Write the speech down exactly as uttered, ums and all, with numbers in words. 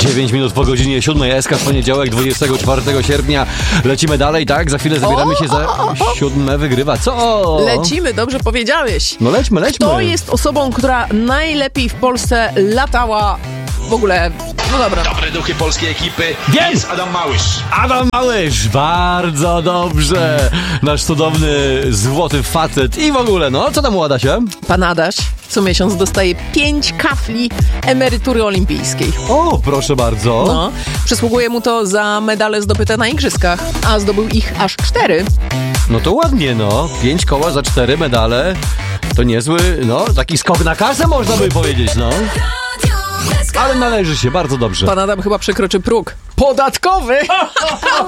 dziewięć minut po godzinie siódmej. S K w poniedziałek, dwudziestego czwartego sierpnia. Lecimy dalej, tak? Za chwilę zabieramy się za siódme wygrywa. Co? Lecimy, dobrze powiedziałeś. No lećmy, lećmy. Kto jest osobą, która najlepiej w Polsce latała w ogóle? No dobra. Dobre duchy polskiej ekipy. Wiem! Jest Adam Małysz. Adam Małysz, bardzo dobrze. Nasz cudowny, złoty facet i w ogóle, no, co tam u Adasia? Pan Adaś co miesiąc dostaje pięć kafli emerytury olimpijskiej. O, proszę bardzo. No, przysługuje mu to za medale zdobyte na igrzyskach, a zdobył ich aż cztery. No to ładnie, no. Pięć koła za cztery medale. To niezły, no, taki skok na kasę można by powiedzieć, no. Ale należy się, bardzo dobrze. Pan Adam chyba przekroczy próg podatkowy.